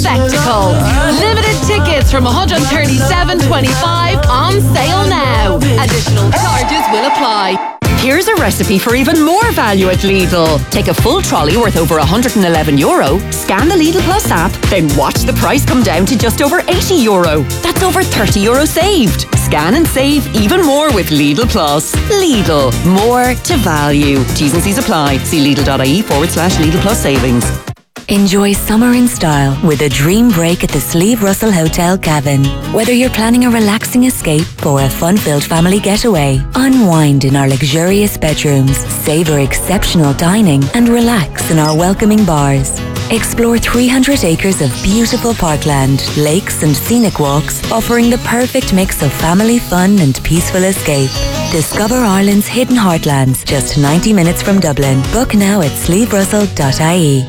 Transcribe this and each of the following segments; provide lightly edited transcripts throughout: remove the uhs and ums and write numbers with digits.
Spectacle. Limited tickets from $137.25 on sale now. Additional charges will apply. Here's a recipe for even more value at Lidl. Take a full trolley worth over €111, scan the Lidl Plus app, then watch the price come down to just over €80. That's over €30 saved. Scan and save even more with Lidl Plus. Lidl, more to value. T's and C's apply. See Lidl.ie/Lidl Plus savings. Enjoy summer in style with a dream break at the Sleeve Russell Hotel Cavan. Whether you're planning a relaxing escape or a fun-filled family getaway, unwind in our luxurious bedrooms, savour exceptional dining and relax in our welcoming bars. Explore 300 acres of beautiful parkland, lakes and scenic walks, offering the perfect mix of family fun and peaceful escape. Discover Ireland's hidden heartlands, just 90 minutes from Dublin. Book now at sleeverussell.ie.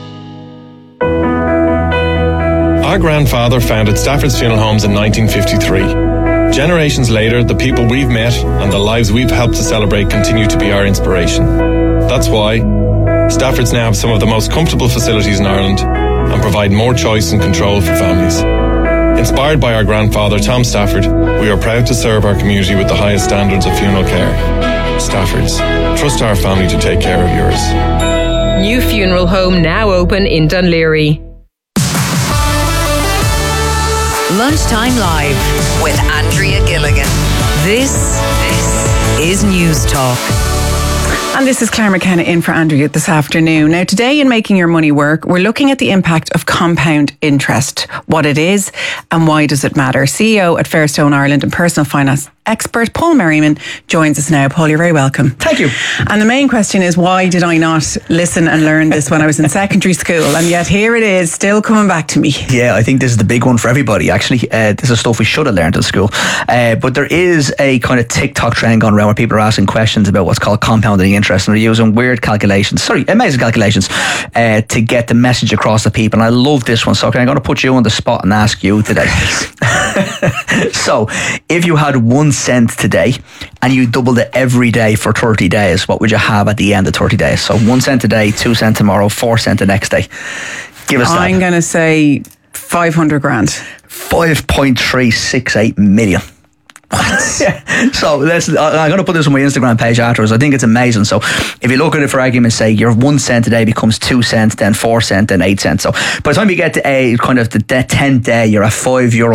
Our grandfather founded Stafford's Funeral Homes in 1953. Generations later, the people we've met and the lives we've helped to celebrate continue to be our inspiration. That's why Stafford's now have some of the most comfortable facilities in Ireland and provide more choice and control for families. Inspired by our grandfather, Tom Stafford, we are proud to serve our community with the highest standards of funeral care. Stafford's. Trust our family to take care of yours. New funeral home now open in Dunleary. Lunchtime Live with Andrea Gilligan. This is News Talk. And this is Claire McKenna in for Andrea this afternoon. Now, today in Making Your Money Work, we're looking at the impact of compound interest, what it is and why does it matter. CEO at Fairstone Ireland and personal finance expert Paul Merriman joins us now. Paul, you're very welcome. Thank you. And the main question is, why did I not listen and learn this when I was in secondary school? And yet here it is, still coming back to me. Yeah, I think this is the big one for everybody, actually. This is stuff we should have learned in school. But there is a kind of TikTok trend going around where people are asking questions about what's called compounding interest, and they're using amazing calculations to get the message across to people. And I love this one. So I'm going to put you on the spot and ask you today. So if you had 1 cent today and you doubled it every day for 30 days, what would you have at the end of 30 days? So 1 cent today, 2 cents tomorrow, 4 cents the next day. Give us that. I'm going to say 500 grand. 5.368 million. So I'm going to put this on my Instagram page afterwards. I think it's amazing. So if you look at it for argument's sake, your 1 cent today becomes 2 cents, then 4 cents, then 8 cents. So by the time you get to the 10th day, you're at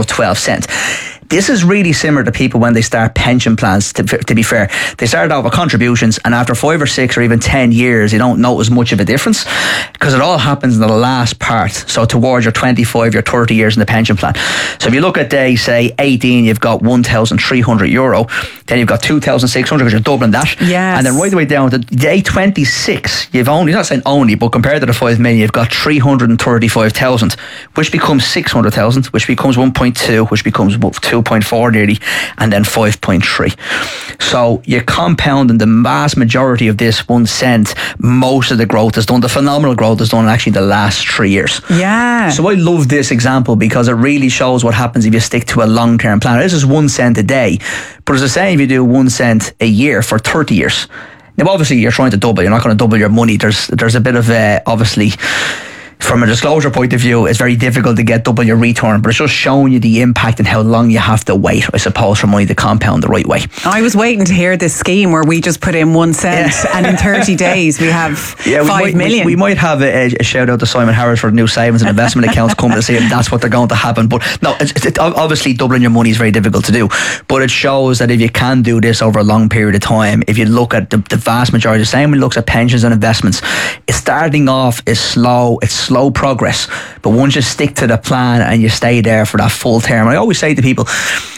€5.12. This is really similar to people when they start pension plans, to be fair. They started out with contributions, and after 5 or 6 or even 10 years, you don't notice much of a difference because it all happens in the last part. So towards your 25, your 30 years in the pension plan. So if you look at day, say, 18, you've got €1,300. Then you've got 2,600 because you're doubling that. Yes. And then right the way down to day 26, you've only, not saying only, but compared to the 5 million, you've got 335,000, which becomes 600,000, which becomes 1.2, which becomes 2.4 nearly, and then 5.3. So you're compounding the vast majority of this 1 cent. Most of the growth is done, the phenomenal growth is done in actually the last 3 years. Yeah. So I love this example because it really shows what happens if you stick to a long-term plan. This is 1 cent a day, but as I say, if you do 1 cent a year for 30 years, now obviously you're trying to double, you're not going to double your money. There's a bit of obviously, from a disclosure point of view, it's very difficult to get double your return, but it's just showing you the impact and how long you have to wait, I suppose, for money to compound the right way. I was waiting to hear this scheme where we just put in 1 cent and in 30 days we have 5 million. We might have a shout out to Simon Harris for the new savings and investment accounts coming to see if that's what they're going to happen. But no, it's obviously doubling your money is very difficult to do, but it shows that if you can do this over a long period of time, if you look at the vast majority, the same when it looks at pensions and investments, it's starting off is slow, it's slow progress, but once you stick to the plan and you stay there for that full term, I always say to people,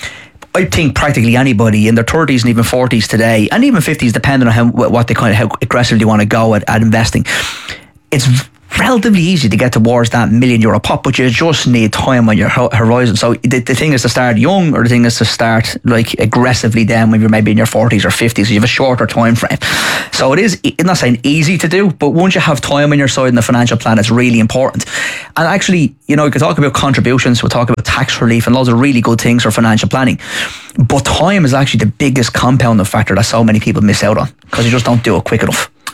I think practically anybody in their 30s and even 40s today, and even 50s, depending on how aggressively want to go at investing, it's relatively easy to get towards that €1 million pot, but you just need time on your horizon. So the thing is to start young, or the thing is to start like aggressively then when you're maybe in your 40s or 50s, so you have a shorter time frame. So it is, I'm not saying easy to do, but once you have time on your side in the financial plan, it's really important. And actually, you know, you can talk about contributions, we'll talk about tax relief and loads of really good things for financial planning, but time is actually the biggest compounding factor that so many people miss out on because you just don't do it quick enough.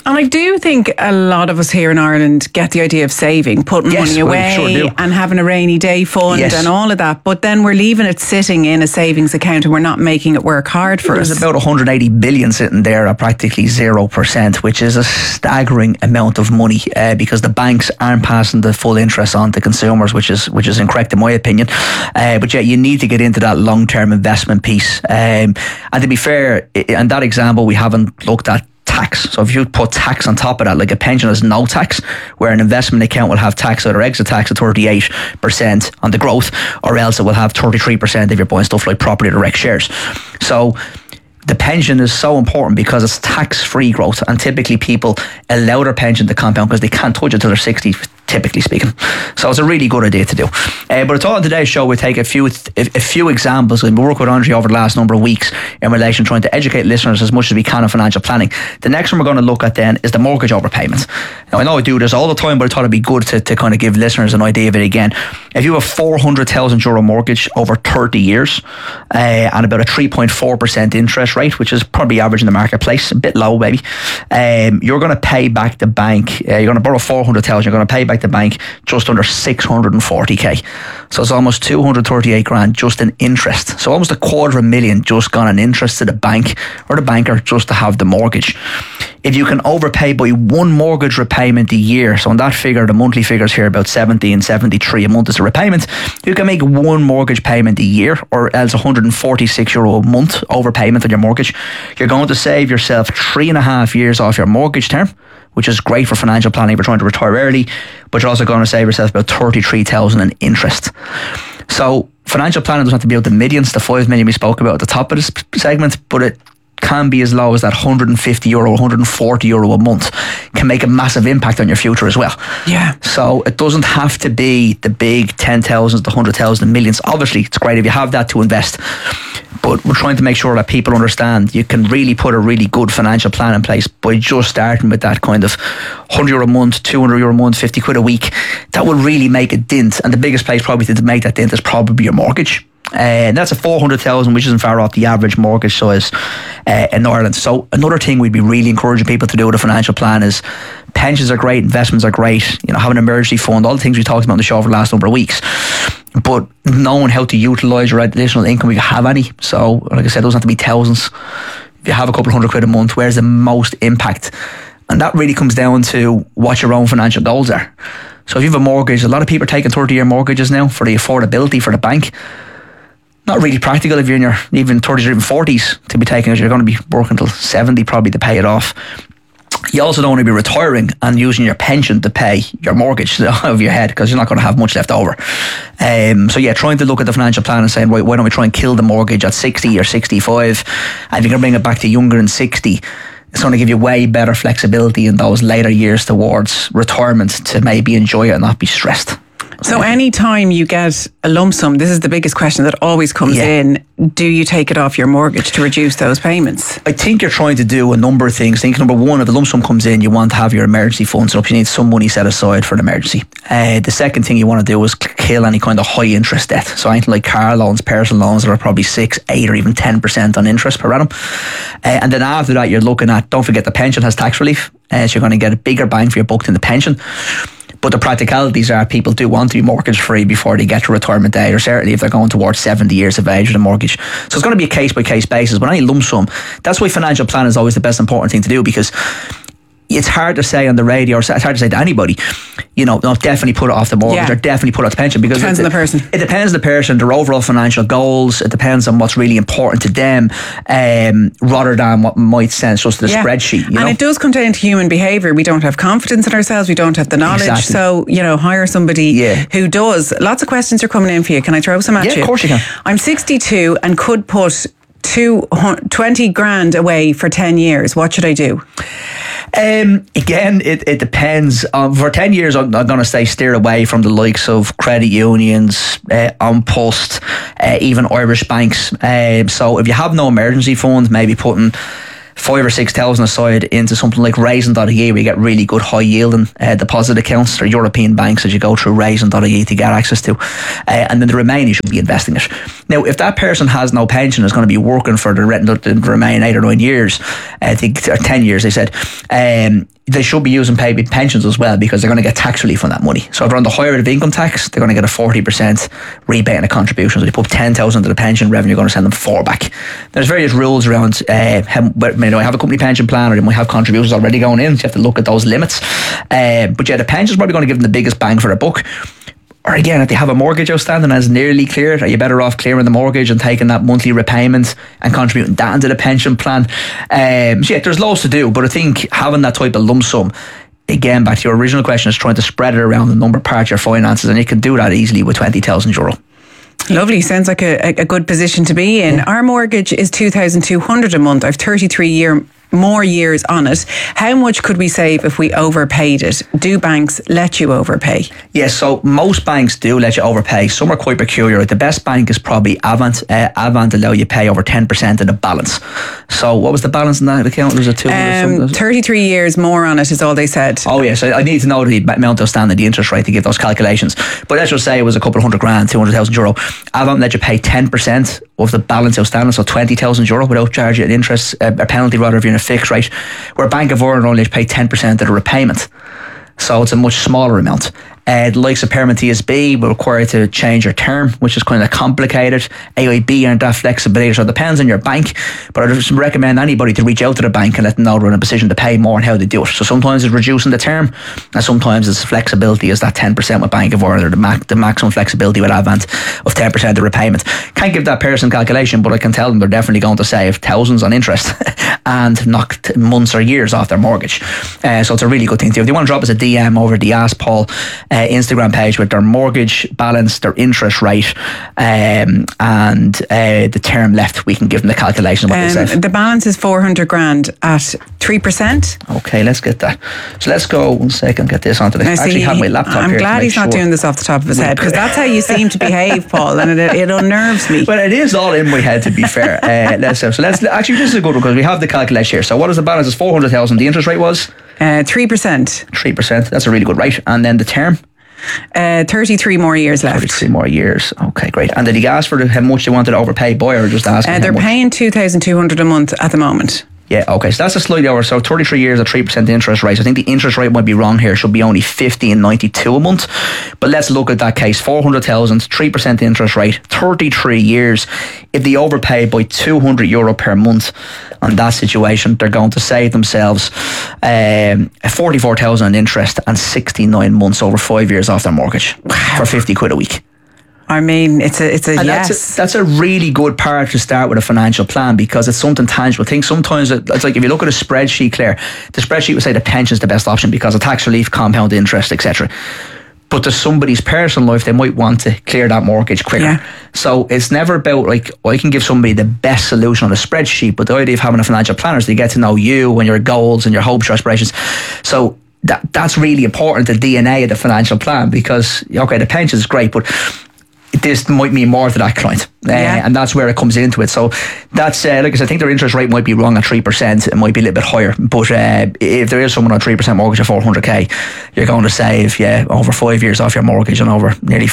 And I do think a lot of us here in Ireland get the idea of saving, putting money away and having a rainy day fund and all of that. But then we're leaving it sitting in a savings account and we're not making it work hard for us. There's about 180 billion sitting there at practically 0%, which is a staggering amount of money because the banks aren't passing the full interest on to consumers, which is incorrect in my opinion. But yeah, you need to get into that long-term investment piece. And to be fair, in that example, we haven't looked at tax. So if you put tax on top of that, like a pension has no tax, where an investment account will have tax, either exit tax at 38% on the growth, or else it will have 33% if you're buying stuff like property direct shares. So the pension is so important because it's tax-free growth, and typically people allow their pension to compound because they can't touch it till they're 60, typically speaking. So it's a really good idea to do. But I thought on today's show we'd take a few examples, and we work with Andrea over the last number of weeks in relation to trying to educate listeners as much as we can on financial planning. The next one we're going to look at then is the mortgage overpayments. Now I know I do this all the time, but I thought it'd be good to kind of give listeners an idea of it again. If you have a €400,000 mortgage over 30 years and about a 3.4% interest rate, which is probably average in the marketplace, a bit low maybe, you're going to pay back the bank, you're going to borrow 400,000, you're going to pay back the bank just under 640k. So it's almost 238 grand just in interest. So almost $250,000 just gone in interest to the bank or the banker just to have the mortgage. If you can overpay by one mortgage repayment a year, so on that figure, the monthly figures here about 70 and 73 a month is a repayment, you can make one mortgage payment a year, or else €146 a month overpayment on your mortgage. You're going to save yourself 3.5 years off your mortgage term, which is great for financial planning if you're trying to retire early, but you're also going to save yourself about 33,000 in interest. So financial planning doesn't have to be about the millions, the 5 million we spoke about at the top of this segment, but it can be as low as that €150, €140 a month can make a massive impact on your future as well. Yeah. So it doesn't have to be the big 10,000s, the 100,000, millions. Obviously, it's great if you have that to invest. But we're trying to make sure that people understand you can really put a really good financial plan in place by just starting with that kind of €100 a month, €200 a month, 50 quid a week. That will really make a dent. And the biggest place probably to make that dent is probably your mortgage. And that's a 400,000, which isn't far off the average mortgage size in Ireland. So another thing we'd be really encouraging people to do with a financial plan is pensions are great, investments are great, have an emergency fund, all the things we talked about on the show for the last number of weeks. But knowing how to utilise your additional income if you have any. So like I said, it doesn't have to be thousands. If you have a couple of £100 a month, where's the most impact? And that really comes down to what your own financial goals are. So if you have a mortgage, a lot of people are taking 30-year mortgages now for the affordability for the bank. Not really practical if you're in your even 30s or even 40s to be taking it. You're going to be working until 70 probably to pay it off. You also don't want to be retiring and using your pension to pay your mortgage out of your head, because you're not going to have much left over. So yeah, trying to look at the financial plan and saying, right, why don't we try and kill the mortgage at 60 or 65, and if you can bring it back to younger than 60, it's going to give you way better flexibility in those later years towards retirement to maybe enjoy it and not be stressed. So any time you get a lump sum, this is the biggest question that always comes in, do you take it off your mortgage to reduce those payments? I think you're trying to do a number of things. I think number one, if the lump sum comes in, you want to have your emergency funds up. You need some money set aside for an emergency. The second thing you want to do is kill any kind of high interest debt. So anything like car loans, personal loans that are probably 6, 8 or even 10% on interest per annum. And then after that, you're looking at, don't forget the pension has tax relief. So you're going to get a bigger bang for your buck than the pension. But the practicalities are people do want to be mortgage free before they get to retirement age, or certainly if they're going towards 70 years of age with a mortgage. So it's going to be a case by case basis, but any lump sum, that's why financial plan is always the best important thing to do, because it's hard to say on the radio, or it's hard to say to anybody, no, definitely put it off the mortgage or definitely put it off the pension, because depends on the person. It depends on the person, their overall financial goals. It depends on what's really important to them, rather than what might sense just the spreadsheet. And it does come down to human behaviour. We don't have confidence in ourselves. We don't have the knowledge. Exactly. So, hire somebody who does. Lots of questions are coming in for you. Can I throw some at you? Yeah, of course you can. I'm 62 and could put 20 grand away for 10 years. What should I do? Again, it depends. For 10 years, I'm going to steer away from the likes of credit unions, An Post, even Irish banks. So if you have no emergency fund, maybe putting 5,000 or 6,000 aside into something like Raisin.ie, where you get really good high yielding deposit accounts, or European banks that you go through Raisin.ie to get access to, and then the remaining you should be investing it. Now, if that person has no pension, is going to be working for the remaining 8 or 9 years, I think, or 10 years, they said, they should be using paid pensions as well, because they're going to get tax relief on that money. So if they're on the higher rate of income tax, they're going to get a 40% rebate on the contributions. So they put 10,000 to the pension, revenue, you're going to send them 4 back. There's various rules around have a company pension plan, or they might have contributions already going in, so you have to look at those limits. But yeah, the pension's probably going to give them the biggest bang for their buck. Or again, if they have a mortgage outstanding that's nearly cleared, are you better off clearing the mortgage and taking that monthly repayment and contributing that into the pension plan? So yeah, there's loads to do, but I think having that type of lump sum, again, back to your original question, is trying to spread it around a number of parts of your finances, and you can do that easily with €20,000. Lovely. Sounds like a good position to be in. Our mortgage is $2,200 a month. I've 33 more years on it. How much could we save if we overpaid it? Do banks let you overpay? Yes, so most banks do let you overpay. Some are quite peculiar. The best bank is probably Avant. Avant allow you to pay over 10% of the balance. So what was the balance in that account? Was it 33 years more on it is all they said. Oh yes, I need to know the amount outstanding, the interest rate, to give those calculations. But let's just say it was a couple of €100,000, €200,000. Avant let you pay 10% of the balance outstanding, so €20,000 without charging an interest, a penalty rather, if you're in a fixed rate, where Bank of Ireland only pay 10% of the repayment. So it's a much smaller amount. The likes of Permanent TSB will require you to change your term, which is kind of complicated. AIB aren't that flexibility, so it depends on your bank. But I just recommend anybody to reach out to the bank and let them know they're in a position to pay more and how they do it. So sometimes it's reducing the term, and sometimes it's flexibility, is that 10% with Bank of Ireland, or the maximum flexibility with Avant of 10% of the repayment. Can't give that person calculation, but I can tell them they're definitely going to save thousands on interest and knock months or years off their mortgage. So it's a really good thing to do. If they want to drop us a DM over the Ask Paul Instagram page with their mortgage balance, their interest rate, and the term left, we can give them the calculation of what they save. The balance is 400,000 at 3%. Okay, let's get that. So let's go 1 second, get this onto the. I actually have my laptop I'm here. I'm glad he's not doing this off the top of his head, because that's how you seem to behave, Paul, and it unnerves me. Well, it is all in my head, to be fair. Let's actually, this is a good one, because we have the calculation here. So what is the balance? Is 400,000. The interest rate was 3%. 3%. That's a really good rate. And then the term? 33 more years left. 33 more years. Okay, great. And did he ask for how much they wanted to overpay by, or just asking? They're paying $2,200 a month at the moment. Yeah, okay, so that's a slightly over. So 33 years at 3% interest rate. So I think the interest rate might be wrong here. It should be only $15.92 a month. But let's look at that case. 400,000, 3% interest rate, 33 years. If they overpay by €200 per month on that situation, they're going to save themselves 44,000 in interest and 69 months over 5 years off their mortgage for 50 quid a week. I mean, it's a and yes. That's a really good part to start with a financial plan, because it's something tangible. I think sometimes it's like, if you look at a spreadsheet, Claire, the spreadsheet would say the pension's the best option because of tax relief, compound interest, etc. But to somebody's personal life, they might want to clear that mortgage quicker. Yeah. So it's never about, like, I can give somebody the best solution on a spreadsheet, but the idea of having a financial planner is they get to know you and your goals and your hopes, your aspirations. So that's really important, the DNA of the financial plan, because, okay, the pension is great, but this might mean more to that client, and that's where it comes into it. So that's like I said, I think their interest rate might be wrong at 3%. It might be a little bit higher, but if there is someone on 3% mortgage at 400k, you're going to save over 5 years off your mortgage and over nearly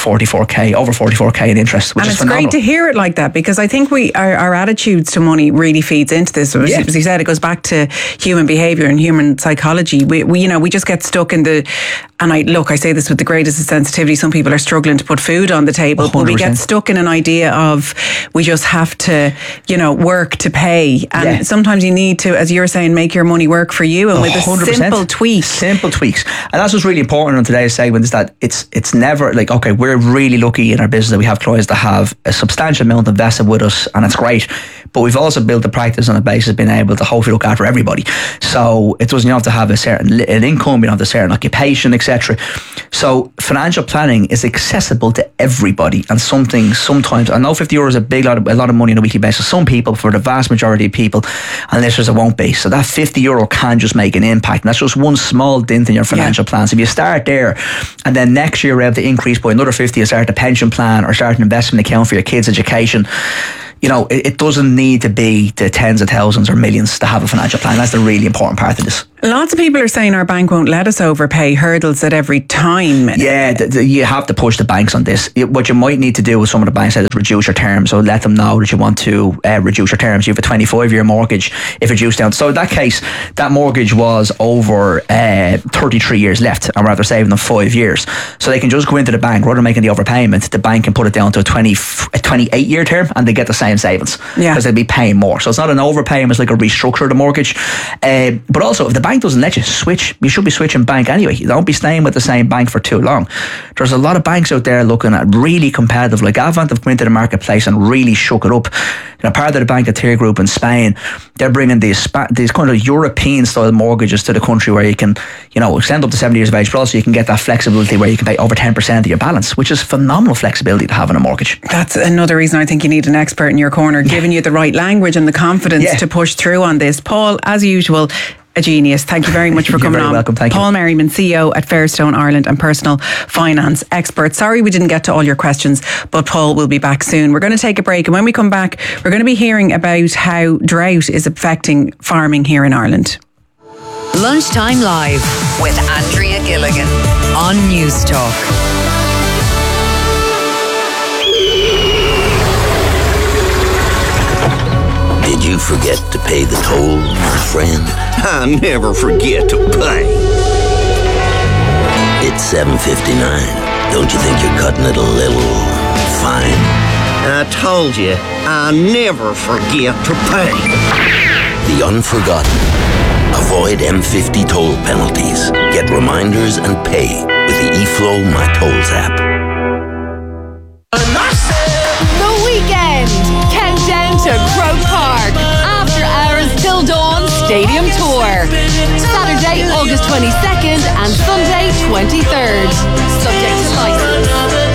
44k in interest, which is phenomenal. And it's great to hear it like that, because I think our attitudes to money really feeds into this. As you said, it goes back to human behaviour and human psychology. We just get stuck in the. And I say this with the greatest of sensitivity. Some people are struggling to put food on the table, 100%. But we get stuck in an idea of we just have to, work to pay. And sometimes you need to, as you're saying, make your money work for you. And with 100%. A simple tweak. Simple tweaks. And that's what's really important on today's segment, is that it's never like, okay, we're really lucky in our business that we have clients that have a substantial amount invested with us, and it's great. But we've also built the practice on the basis of being able to hopefully look after everybody. So it doesn't have to have an income, you don't have to have a certain occupation, etc. So financial planning is accessible to everybody, and sometimes, I know €50 is a lot of money on a weekly basis. Some people, for the vast majority of people, and listeners, it won't be. So that €50 can just make an impact, and that's just one small dent in your financial plan. So if you start there, and then next year you're able to increase by another 50 and start a pension plan or start an investment account for your kids' education, it doesn't need to be the tens of thousands or millions to have a financial plan. That's the really important part of this. Lots of people are saying our bank won't let us overpay, hurdles at every time. Yeah, you have to push the banks on this. What you might need to do with some of the banks is reduce your terms. So let them know that you want to reduce your terms. You have a 25-year mortgage. If reduced down, so in that case, that mortgage was over 33 years left, and rather saving them 5 years. So they can just go into the bank rather than making the overpayment. The bank can put it down to a 28-year term, and they get the same savings because they'll be paying more. So it's not an overpayment; it's like a restructure of the mortgage. But also, if the bank doesn't let you switch, you should be switching bank anyway. You don't be staying with the same bank for too long. There's a lot of banks out there looking at really competitive, like Avant have come into the marketplace and really shook it up. Part of the Bank of Tier Group in Spain, they're bringing these kind of European style mortgages to the country where you can, extend up to 70 years of age, but also you can get that flexibility where you can pay over 10% of your balance, which is phenomenal flexibility to have in a mortgage. That's another reason I think you need an expert in your corner, giving you the right language and the confidence to push through on this. Paul, as usual, a genius. Thank you very much for coming on. You're very welcome. Thank you. Paul Merriman, CEO at Fairstone Ireland and personal finance expert. Sorry we didn't get to all your questions, but Paul will be back soon. We're going to take a break, and when we come back, we're going to be hearing about how drought is affecting farming here in Ireland. Lunchtime Live with Andrea Gilligan on News Talk. Did you forget to pay the toll, my friend? I never forget to pay. It's 7:59. Don't you think you're cutting it a little fine? I told you, I never forget to pay. The unforgotten. Avoid M50 toll penalties. Get reminders and pay with the eFlow My Tolls app. The weekend. Countdown to Croke Park. After hours till dawn stadium tour. Saturday, August 22nd and Sunday, 23rd. Subject to license.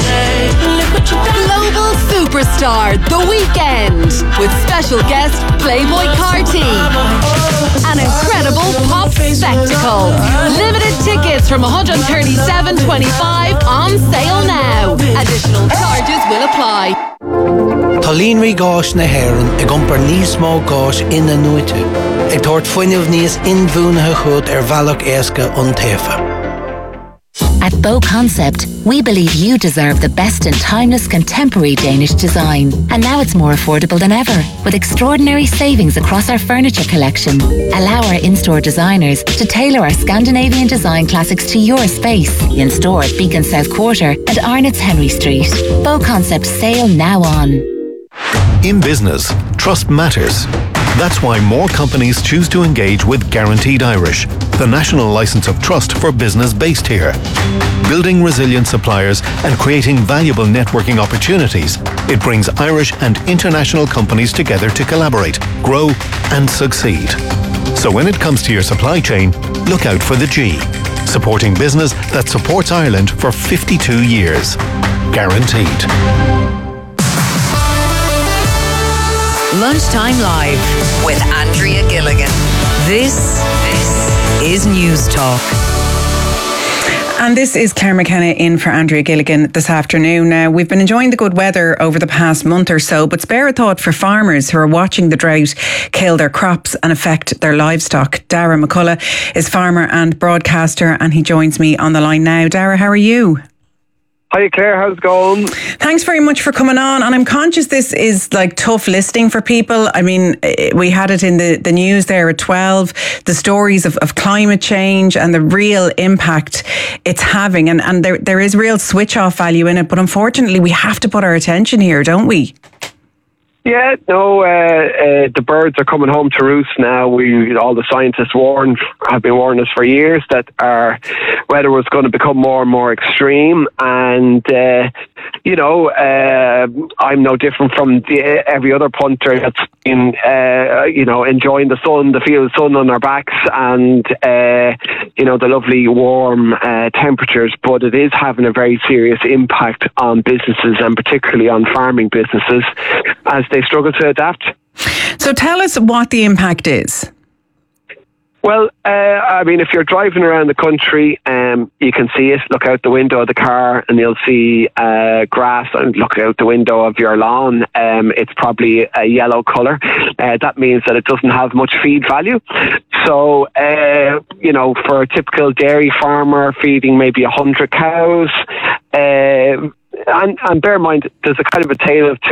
Global Superstar, The Weekend. With special guest Playboy Carti. An incredible pop spectacle. Limited tickets from $137.25 on sale now. Additional charges will apply. Tolínri gáis na Héireann ag iompar níos mó gáis ina nuite. Ag tabhairt foiinmh níos inbhuanathe chud bhealach éasca an taofa. At Bow Concept, we believe you deserve the best in timeless contemporary Danish design. And now it's more affordable than ever, with extraordinary savings across our furniture collection. Allow our in-store designers to tailor our Scandinavian design classics to your space. In store at Beacon South Quarter and Arnott's Henry Street. Bow Concept sale now on. In business, trust matters. That's why more companies choose to engage with Guaranteed Irish, the national licence of trust for business based here. Building resilient suppliers and creating valuable networking opportunities, it brings Irish and international companies together to collaborate, grow and succeed. So when it comes to your supply chain, look out for the G. Supporting business that supports Ireland for 52 years. Guaranteed. Lunchtime Live with Andrea Gilligan. This is News Talk. And this is Claire McKenna in for Andrea Gilligan this afternoon. Now, we've been enjoying the good weather over the past month or so, but spare a thought for farmers who are watching the drought kill their crops and affect their livestock. Dara McCullough is farmer and broadcaster, and he joins me on the line now. Dara, how are you? Hi Claire, how's it going? Thanks very much for coming on. And I'm conscious this is like tough listening for people. I mean, we had it in the news there at 12, the stories of climate change and the real impact it's having. And there is real switch off value in it. But unfortunately, we have to put our attention here, don't we? Yeah, no, the birds are coming home to roost now. All the scientists have been warning us for years that our weather was going to become more and more extreme. And, I'm no different from every other punter that's been, enjoying the sun, the feel of the sun on our backs and, the lovely warm temperatures. But it is having a very serious impact on businesses and particularly on farming businesses as they struggle to adapt. So tell us what the impact is. Well, I mean, if you're driving around the country, you can see it. Look out the window of the car and you'll see grass, and look out the window of your lawn. It's probably a yellow colour. That means that it doesn't have much feed value. So, for a typical dairy farmer feeding maybe 100 cows, and bear in mind, there's a kind of a tale of two